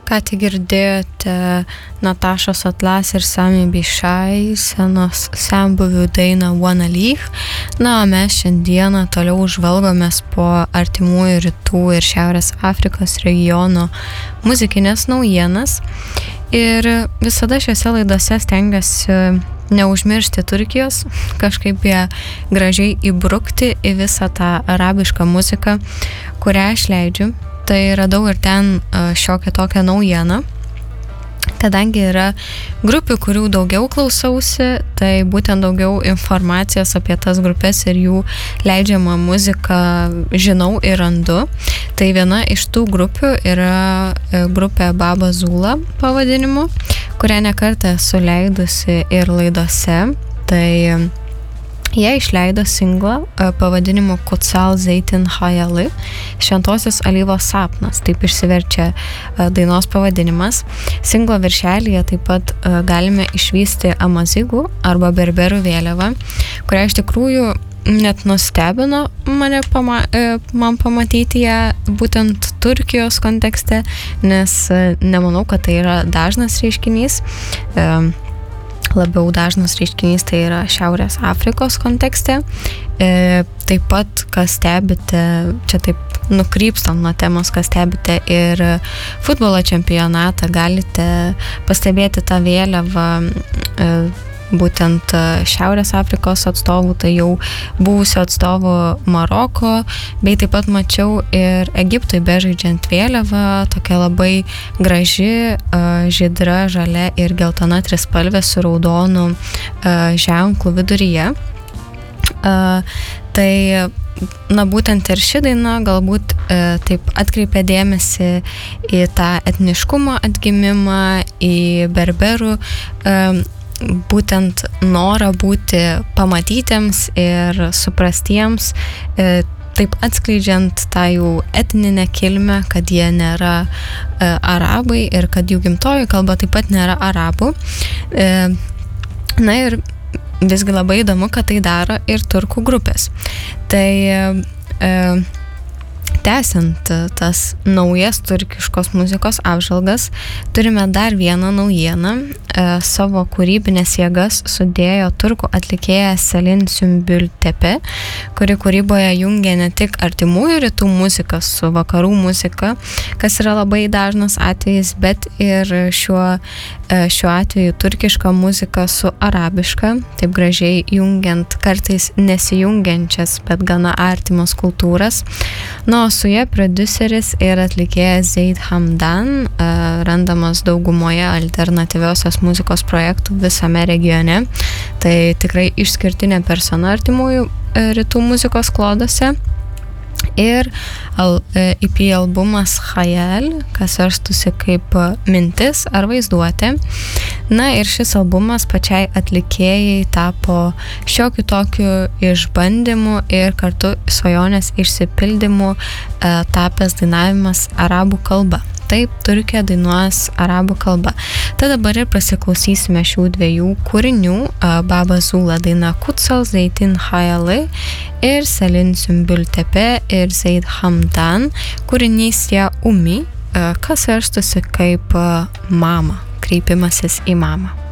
Ką tik girdėjote Natašos Atlas ir Sami Bišai senos senbuvių dainą Wanna Leave. Na, o mes šiandieną toliau žvalgomės po artimųjų rytų ir Šiaurės Afrikos regiono muzikinės naujienas. Ir visada šiose laidose stengiuosi neužmiršti Turkijos, kažkaip ją gražiai įbrukti į visą tą arabišką muziką, kurią aš leidžiu. Tai radau ir ten šiokią tokią naujieną. Kadangi yra grupių, kurių daugiau klausausi, tai būtent daugiau informacijos apie tas grupės ir jų leidžiamą muziką žinau ir randu. Tai viena iš tų grupių yra grupė Baba Zula pavadinimu, kurią nekartą esu leidusi ir laidose. Tai jie išleido singlą pavadinimu Kutsal Zeytin Hayali, šventosios alyvos sapnas, taip išsiverčia dainos pavadinimas. Singlo viršelyje taip pat galime išvysti amazigų arba berberų vėliavą, kurią iš tikrųjų net nustebino man pamatyti ją būtent Turkijos kontekste, nes nemanau, kad tai yra dažnas reiškinys. Labiau dažnas reiškinys tai yra Šiaurės Afrikos kontekste. Taip pat, kas stebite, čia taip nukrypstant nuo temos, kas stebite ir futbolo čempionatą, galite pastebėti tą vėliavą būtent Šiaurės Afrikos atstovų, tai jau buvusio atstovų Maroko, bei taip pat mačiau ir Egiptui bežaidžiant vėliavą, tokia labai graži, žydra, žalia ir geltona trispalvė su raudonu ženklu viduryje. Tai būtent ir ši daina galbūt taip atkreipia dėmesį į tą etniškumo atgimimą, į berberų būtent norą būti pamatytiems ir suprastiems, taip atskleidžiant tą jų etninę kilmę, kad jie nėra arabai ir kad jų gimtoji kalba taip pat nėra arabų. Na ir visgi labai įdomu, kad tai daro ir turkų grupės. Tai tęsiant tas naujas turkiškos muzikos apžvalgas, turime dar vieną naujieną. Savo kūrybinės jėgas sudėjo turkų atlikėja Selin Sümbültepe, kuri kūryboje jungia ne tik artimųjų rytų muziką su vakarų muzika, kas yra labai dažnas atvejis, bet ir šiuo atveju turkiška muzika su arabiška, taip gražiai jungiant kartais nesijungiančias, bet gana artimos kultūras. Na, o su jie prodiuseris ir atlikėjas Zeid Hamdan, randamas daugumoje alternatyviosios muzikos projektų visame regione. Tai tikrai išskirtinė persona artimųjų rytų muzikos klodose. Ir EP albumas Khayal, kas verstųsi kaip mintis ar vaizduotė. Na ir šis albumas pačiai atlikėjai tapo šiokiu tokiu išbandymu ir kartu svajonės išsipildymu tapęs dainavimas arabų kalba. Taip, Turkija dainuos arabų kalba. Tad dabar ir pasiklausysime šių dviejų kūrinių, Baba Zula daina Kutsal Zeytin Hayali ir Selin Sümbültepe ir Zeid Hamdan kūrinys Ja Umi, kas verstųsi kaip mama, kreipimasis į mamą.